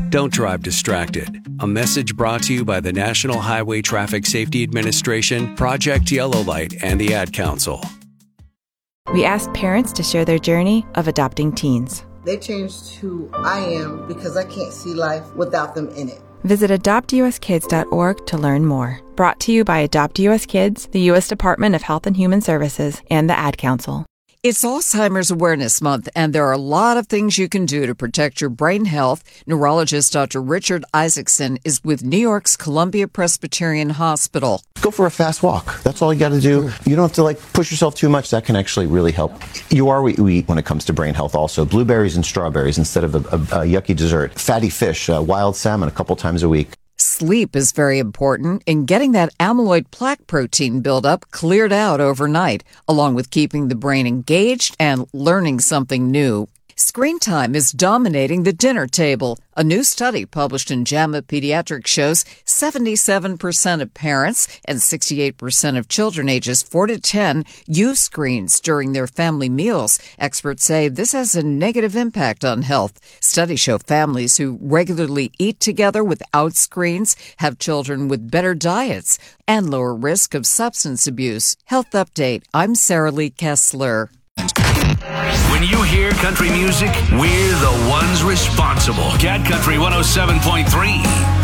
Don't drive distracted. A message brought to you by the National Highway Traffic Safety Administration, Project Yellow Light, and the Ad Council. We asked parents to share their journey of adopting teens. They changed who I am because I can't see life without them in it. Visit adoptuskids.org to learn more. Brought to you by Adopt US Kids, the U.S. Department of Health and Human Services, and the Ad Council. It's Alzheimer's Awareness Month, and there are a lot of things you can do to protect your brain health. Neurologist Dr. Richard Isaacson is with New York's Columbia Presbyterian Hospital. Go for a fast walk. That's all you got to do. You don't have to push yourself too much. That can actually really help. You are what you eat when it comes to brain health also. Blueberries and strawberries instead of a yucky dessert. Fatty fish, wild salmon a couple times a week. Sleep is very important in getting that amyloid plaque protein buildup cleared out overnight, along with keeping the brain engaged and learning something new. Screen time is dominating the dinner table. A new study published in JAMA Pediatrics shows 77% of parents and 68% of children ages 4 to 10 use screens during their family meals. Experts say this has a negative impact on health. Studies show families who regularly eat together without screens have children with better diets and lower risk of substance abuse. Health Update. I'm Sarah Lee Kessler. When you hear country music, we're the ones responsible. Cat Country 107.3.